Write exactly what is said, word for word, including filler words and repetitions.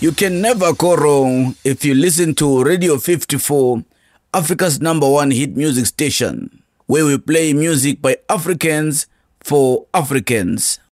You can never go wrong if you listen to Radio fifty-four, Africa's number one hit music station, where we play music by Africans for Africans.